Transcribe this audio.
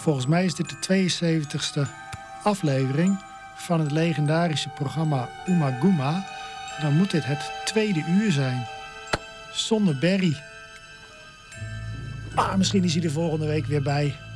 Volgens mij is dit de 72e aflevering van het legendarische programma Ooma Gooma. Dan moet dit het 2e uur zijn. Zonder Barry. Maar misschien is hij er volgende week weer bij.